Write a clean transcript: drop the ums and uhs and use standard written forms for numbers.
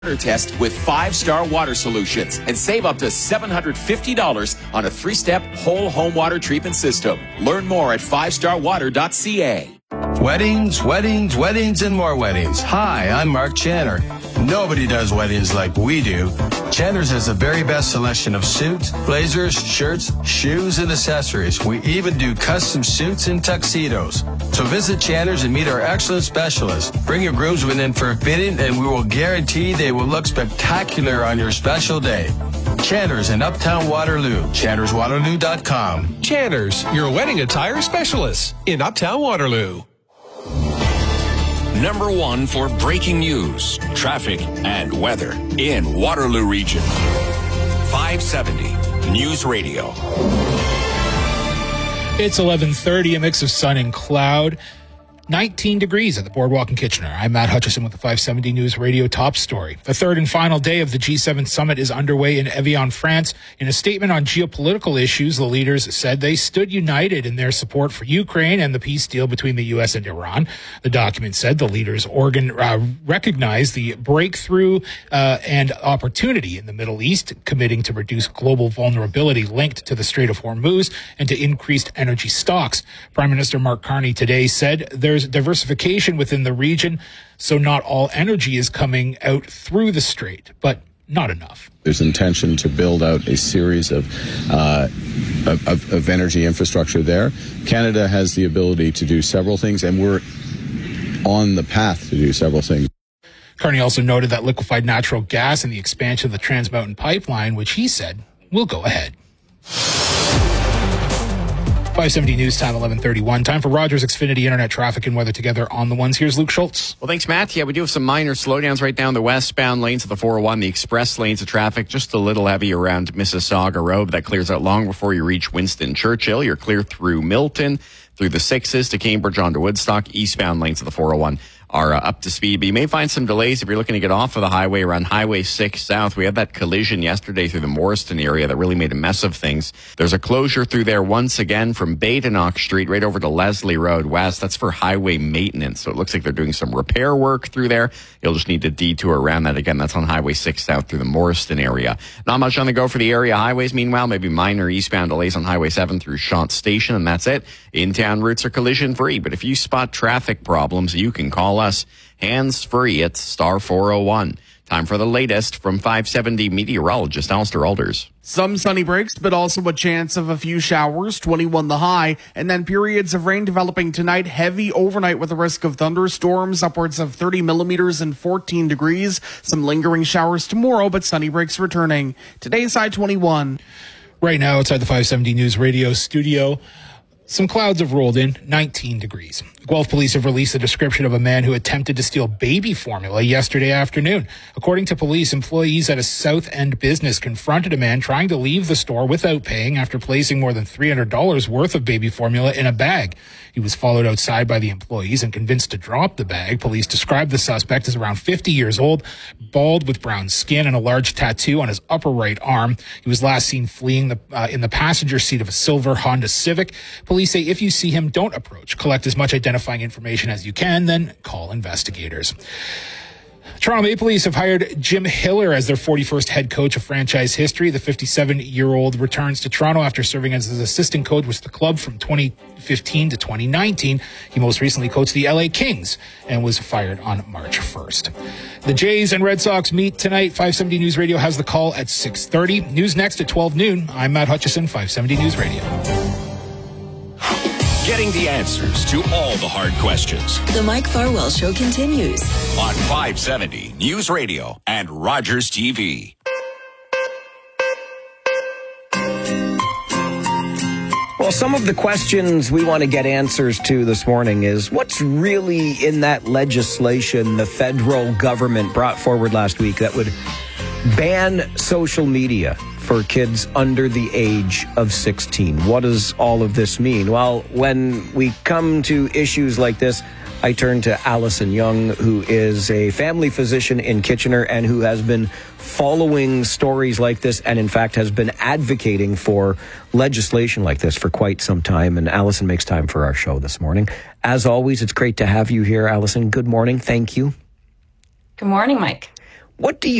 water test with 5-Star Water Solutions and save up to $750 on a 3-step whole home water treatment system. Learn more at 5starwater.ca. Weddings, weddings, weddings, and more weddings. Hi, I'm Mark Channer. Nobody does weddings like we do. Channer's has the very best selection of suits, blazers, shirts, shoes, and accessories. We even do custom suits and tuxedos. So visit Channer's and meet our excellent specialists. Bring your groomsmen in for a fitting, and we will guarantee they will look spectacular on your special day. Channer's in Uptown Waterloo. ChannersWaterloo.com. Channer's, your wedding attire specialist in Uptown Waterloo. Number one for breaking news, traffic, and weather in Waterloo Region. 570 News Radio. It's 11:30, a mix of sun and cloud. 19 degrees at the Boardwalk in Kitchener. I'm Matt Hutchison with the 570 News Radio top story. The third and final day of the G7 summit is underway in Evian, France. In a statement on geopolitical issues, the leaders said they stood united in their support for Ukraine and the peace deal between the U.S. and Iran. The document said the leaders recognized the breakthrough and opportunity in the Middle East, committing to reduce global vulnerability linked to the Strait of Hormuz and to increased energy stocks. Prime Minister Mark Carney today said there's diversification within the region, so not all energy is coming out through the strait, but not enough. There's intention to build out a series of energy infrastructure there. Canada has the ability to do several things, and we're on the path to do several things. Carney also noted that liquefied natural gas and the expansion of the Trans Mountain Pipeline, which he said will go ahead. 570 News Time, 11:31. Time for Rogers Xfinity Internet traffic and weather together on the ones. Here's Luke Schultz. Well, thanks, Matt. Yeah, we do have some minor slowdowns right down the westbound lanes of the 401, the express lanes of traffic, just a little heavy around Mississauga Road. That clears out long before you reach Winston Churchill. You're clear through Milton, through the 6s to Cambridge onto Woodstock. Eastbound lanes of the 401 are up to speed. But you may find some delays if you're looking to get off of the highway around Highway 6 South. We had that collision yesterday through the Morriston area that really made a mess of things. There's a closure through there once again from Badenoch Street right over to Leslie Road West. That's for highway maintenance. So it looks like they're doing some repair work through there. You'll just need to detour around that. Again, that's on Highway 6 South through the Morriston area. Not much on the go for the area highways. Meanwhile, maybe minor eastbound delays on Highway 7 through Shant Station, and that's it. In-town routes are collision free, but if you spot traffic problems, you can call us hands-free at star 401. Time for the latest from 570 meteorologist Alistair Alders. Some sunny breaks, but also a chance of a few showers, 21 the high, and then periods of rain developing tonight, heavy overnight with a risk of thunderstorms, upwards of 30 millimeters and 14 degrees. Some lingering showers tomorrow, but sunny breaks returning. Today's high 21. Right now, outside the 570 News Radio studio, some clouds have rolled in, 19 degrees. Guelph police have released a description of a man who attempted to steal baby formula yesterday afternoon. According to police, employees at a South End business confronted a man trying to leave the store without paying after placing more than $300 worth of baby formula in a bag. He was followed outside by the employees and convinced to drop the bag. Police described the suspect as around 50 years old, bald with brown skin and a large tattoo on his upper right arm. He was last seen fleeing in the passenger seat of a silver Honda Civic. Police say if you see him, don't approach. Collect as much identifying information as you can, then call investigators. Toronto Maple Leafs have hired Jim Hiller as their 41st head coach of franchise history. The 57-year-old returns to Toronto after serving as his assistant coach with the club from 2015 to 2019. He most recently coached the LA Kings and was fired on March 1st. The Jays and Red Sox meet tonight. 570 News Radio has the call at 6:30. News next at 12 noon. I'm Matt Hutchison, 570 News Radio. Getting the answers to all the hard questions. The Mike Farwell Show continues on 570 News Radio and Rogers TV. Well, some of the questions we want to get answers to this morning is what's really in that legislation the federal government brought forward last week that would ban social media for kids under the age of 16. What does all of this mean? Well, when we come to issues like this, I turn to Allison Young, who is a family physician in Kitchener and who has been following stories like this and, in fact, has been advocating for legislation like this for quite some time. And Allison makes time for our show this morning. As always, it's great to have you here, Allison. Good morning. Thank you. Good morning, Mike. What do you